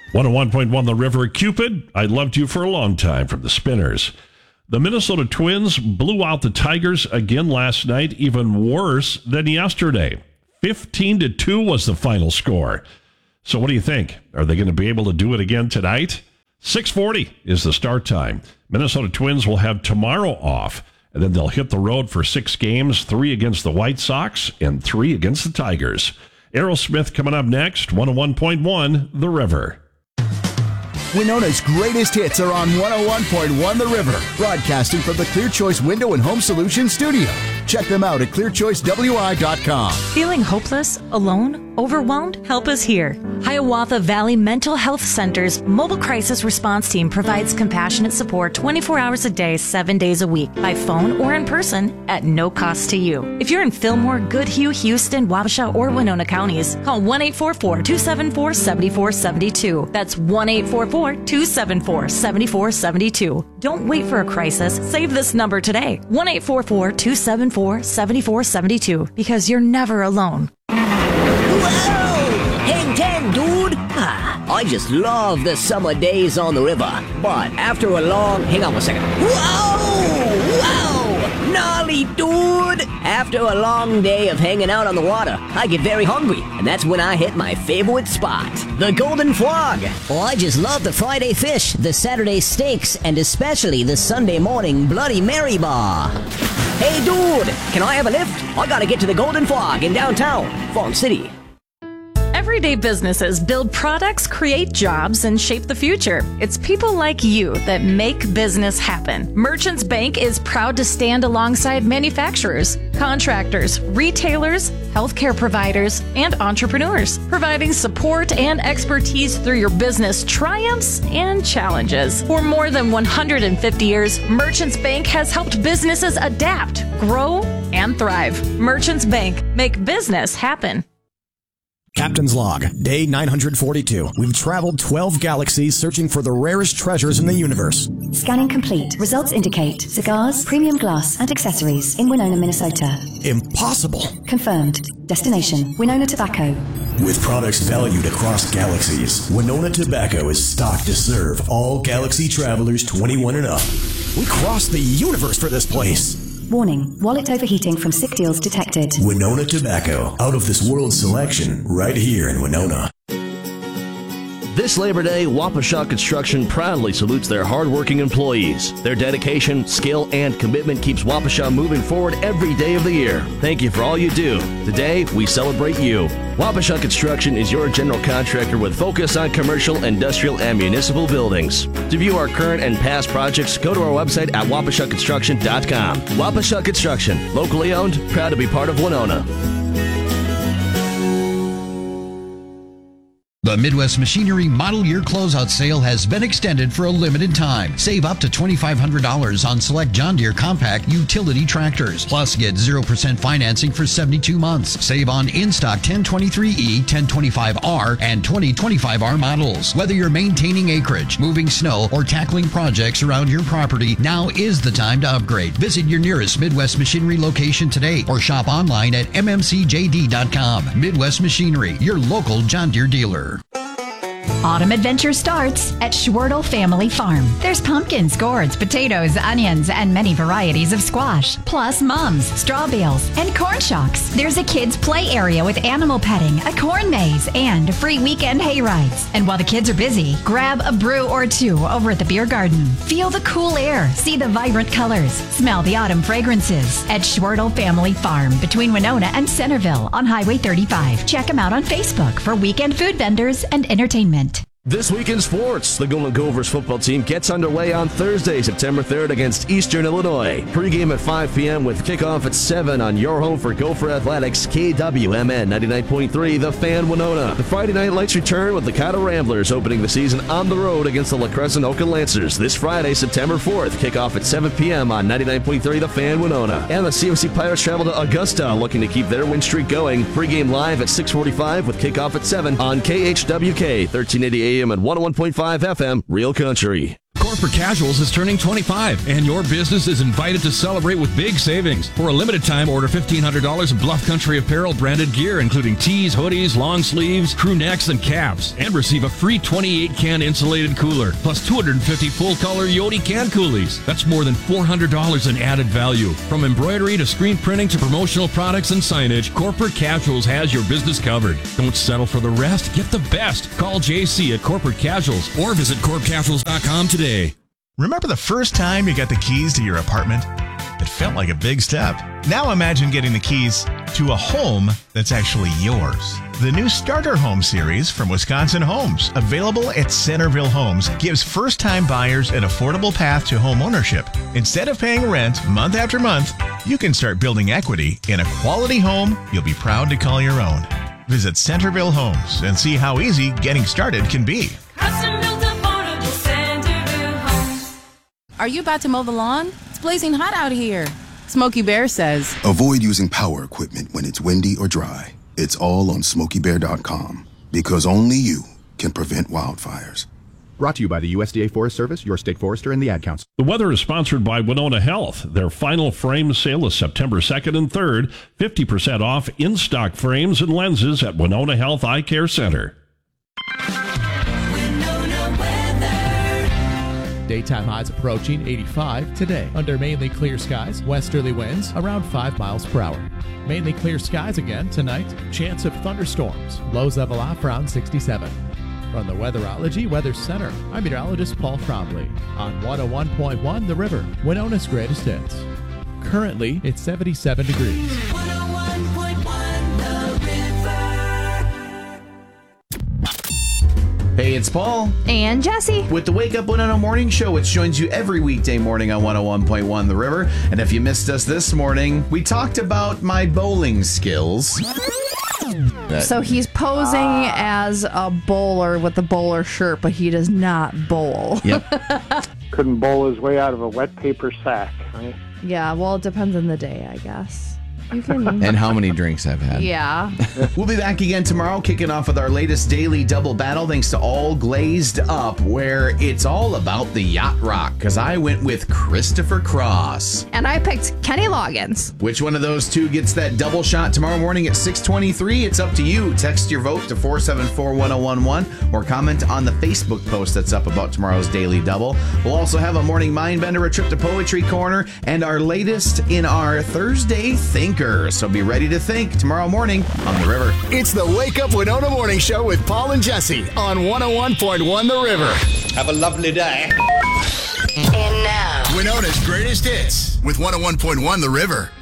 101.1 The River. Cupid, I loved you for a long time from the Spinners. The Minnesota Twins blew out the Tigers again last night, even worse than yesterday. 15-2 was the final score. So what do you think? Are they going to be able to do it again tonight? 6:40 is the start time. Minnesota Twins will have tomorrow off, and then they'll hit the road for 6 games, 3 against the White Sox and 3 against the Tigers. Aerosmith coming up next, 101.1 The River. Winona's greatest hits are on 101.1 The River, broadcasting from the Clear Choice Window and Home Solutions studio. Check them out at clearchoicewi.com. Feeling hopeless, alone, overwhelmed? Help is here. Hiawatha Valley Mental Health Center's mobile crisis response team provides compassionate support 24 hours a day, 7 days a week, by phone or in person at no cost to you. If you're in Fillmore, Goodhue, Houston, Wabasha, or Winona counties, call 1-844-274-7472. That's 1-844-274-7472. Don't wait for a crisis. Save this number today. 1-844-274-7472, because you're never alone. Whoa! Hey, 10, dude! I just love the summer days on the river. But after a long... Hang on one second. Whoa! Whoa! Gnarly, dude! After a long day of hanging out on the water, I get very hungry. And that's when I hit my favorite spot, the Golden Frog. Oh, I just love the Friday fish, the Saturday steaks, and especially the Sunday morning Bloody Mary bar. Hey, dude! Can I have a lift? I gotta get to the Golden Frog in downtown Farm City. Everyday businesses build products, create jobs, and shape the future. It's people like you that make business happen. Merchants Bank is proud to stand alongside manufacturers, contractors, retailers, healthcare providers, and entrepreneurs, providing support and expertise through your business triumphs and challenges. For more than 150 years, Merchants Bank has helped businesses adapt, grow, and thrive. Merchants Bank, make business happen. Captain's Log, Day 942. We've traveled 12 galaxies searching for the rarest treasures in the universe. Scanning complete. Results indicate cigars, premium glass, and accessories in Winona, Minnesota. Impossible. Confirmed. Destination, Winona Tobacco. With products valued across galaxies, Winona Tobacco is stocked to serve all galaxy travelers 21 and up. We crossed the universe for this place. Warning, wallet overheating from sick deals detected. Winona Tobacco, out of this world selection, right here in Winona. This Labor Day, Wapasha Construction proudly salutes their hardworking employees. Their dedication, skill, and commitment keeps Wapasha moving forward every day of the year. Thank you for all you do. Today, we celebrate you. Wapasha Construction is your general contractor with focus on commercial, industrial, and municipal buildings. To view our current and past projects, go to our website at wapashaconstruction.com. Wapasha Construction, locally owned, proud to be part of Winona. The Midwest Machinery Model Year Closeout Sale has been extended for a limited time. Save up to $2,500 on select John Deere compact utility tractors. Plus, get 0% financing for 72 months. Save on in-stock 1023E, 1025R, and 2025R models. Whether you're maintaining acreage, moving snow, or tackling projects around your property, now is the time to upgrade. Visit your nearest Midwest Machinery location today or shop online at mmcjd.com. Midwest Machinery, your local John Deere dealer. Autumn adventure starts at Schwertel Family Farm. There's pumpkins, gourds, potatoes, onions, and many varieties of squash, plus mums, straw bales, and corn shocks. There's a kids' play area with animal petting, a corn maze, and free weekend hay rides. And while the kids are busy, grab a brew or two over at the beer garden. Feel the cool air, see the vibrant colors, smell the autumn fragrances at Schwertel Family Farm between Winona and Centerville on Highway 35. Check them out on Facebook for weekend food vendors and entertainment. This week in sports, the Golden Gophers football team gets underway on Thursday, September 3rd against Eastern Illinois. Pre-game at 5 p.m. with kickoff at 7 on your home for Gopher Athletics, KWMN 99.3, The Fan Winona. The Friday night lights return with the Caddo Ramblers opening the season on the road against the La Crescent Oka Lancers. This Friday, September 4th, kickoff at 7 p.m. on 99.3, The Fan Winona. And the CMC Pirates travel to Augusta looking to keep their win streak going. Pre-game live at 6:45 with kickoff at 7 on KHWK 1380 AM and 101.5 FM, Real Country. Corporate Casuals is turning 25, and your business is invited to celebrate with big savings. For a limited time, order $1,500 of Bluff Country Apparel branded gear, including tees, hoodies, long sleeves, crew necks, and caps, and receive a free 28-can insulated cooler, plus 250 full-color Yodi can coolies. That's more than $400 in added value. From embroidery to screen printing to promotional products and signage, Corporate Casuals has your business covered. Don't settle for the rest. Get the best. Call JC at Corporate Casuals or visit corpcasuals.com today. Remember the first time you got the keys to your apartment? It felt like a big step. Now imagine getting the keys to a home that's actually yours. The new Starter Home series from Wisconsin Homes, available at Centerville Homes, gives first-time buyers an affordable path to home ownership. Instead of paying rent month after month, you can start building equity in a quality home you'll be proud to call your own. Visit Centerville Homes and see how easy getting started can be. Are you about to mow the lawn? It's blazing hot out here. Smokey Bear says, avoid using power equipment when it's windy or dry. It's all on SmokeyBear.com, because only you can prevent wildfires. Brought to you by the USDA Forest Service, your state forester, and the Ad Council. The weather is sponsored by Winona Health. Their final frame sale is September 2nd and 3rd. 50% off in-stock frames and lenses at Winona Health Eye Care Center. Daytime highs approaching 85 today. Under mainly clear skies, westerly winds around 5 miles per hour. Mainly clear skies again tonight. Chance of thunderstorms. Lows level off around 67. From the Weatherology Weather Center, I'm meteorologist Paul Trombley on 101.1 The River, Winona's greatest hits. Currently, it's 77 degrees. 101.1 The River. Hey, it's Paul. And Jesse. With the Wake Up Winona Morning Show, which joins you every weekday morning on 101.1 The River. And if you missed us this morning, we talked about my bowling skills. So he's posing as a bowler with the bowler shirt, but he does not bowl. Yep. Couldn't bowl his way out of a wet paper sack, right? Yeah, well, it depends on the day, I guess. You can... And how many drinks I've had. Yeah. We'll be back again tomorrow, kicking off with our latest daily double battle, thanks to All Glazed Up, where it's all about the yacht rock, because I went with Christopher Cross. And I picked Kenny Loggins. Which one of those two gets that double shot tomorrow morning at 6:23? It's up to you. Text your vote to 474-1011 or comment on the Facebook post that's up about tomorrow's daily double. We'll also have a morning mind bender, a trip to Poetry Corner, and our latest in our Thursday Think. So be ready to think tomorrow morning on The River. It's the Wake Up Winona Morning Show with Paul and Jesse on 101.1 The River. Have a lovely day. And now, Winona's greatest hits with 101.1 The River.